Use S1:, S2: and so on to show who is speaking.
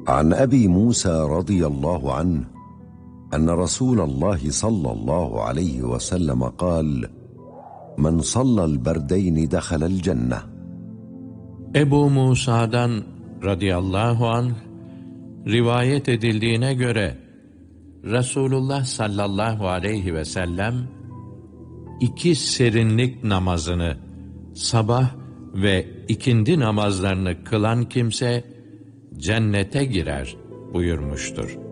S1: عن أبي موسى رضي الله عنه أن رسول الله صلى الله عليه وسلم قال: من صلى البردين دخل الجنة.
S2: Ebu Musa'dan radıyallahu anh rivayet edildiğine göre Resulullah sallallahu aleyhi ve sellem 2 serinlik namazını, sabah ve ikindi namazlarını kılan kimse cennete girer buyurmuştur.